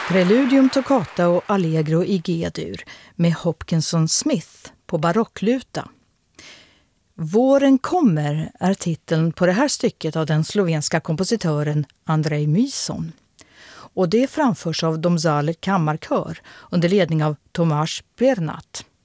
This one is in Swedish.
Preludium toccata och allegro i G-dur med Hopkinson Smith på barockluta. Våren kommer är titeln på det här stycket av den slovenska kompositören Andrej Myson. Och det framförs av Domzale kammarkör under ledning av Tomáš Pernat.